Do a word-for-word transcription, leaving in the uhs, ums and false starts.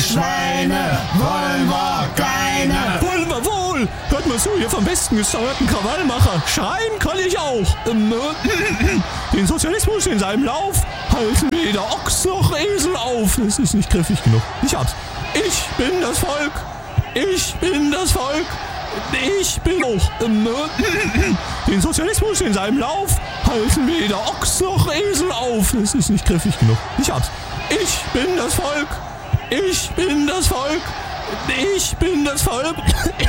Schweine wollen wir keine. Wollen wir wohl! Hört mal zu, ihr vom Westen gesteuerten Krawallmacher. Schreien kann ich auch. Ähm, äh, den Sozialismus in seinem Lauf halten weder Ochs noch Esel auf. Das ist nicht griffig genug. Ich hab's. Ich bin das Volk. Ich bin das Volk. Ich bin auch. Ähm, äh, den Sozialismus in seinem Lauf halten weder Ochs noch Esel auf. Das ist nicht griffig genug. Ich hab's. Ich bin das Volk. Ich bin das Volk. Ich bin das Volk.